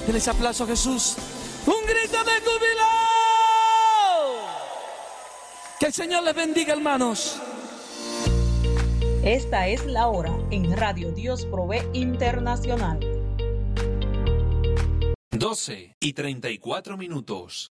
Denle ese aplauso a Jesús. Un grito de júbilo. Que el Señor les bendiga, hermanos. Esta es la hora en Radio Dios Provee Internacional. 12:34.